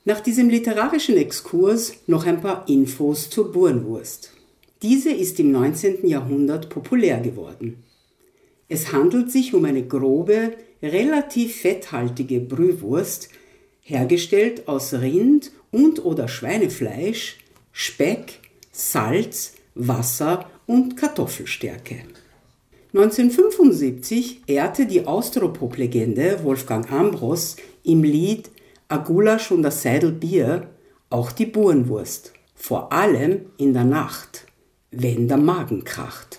Nach diesem literarischen Exkurs noch ein paar Infos zur Burenwurst. Diese ist im 19. Jahrhundert populär geworden. Es handelt sich um eine grobe, relativ fetthaltige Brühwurst, hergestellt aus Rind- und/oder Schweinefleisch, Speck, Salz, Wasser und Kartoffelstärke. 1975 ehrte die Austropop-Legende Wolfgang Ambros im Lied A Gulasch und a Seidel Bier auch die Burenwurst, vor allem in der Nacht, wenn der Magen kracht.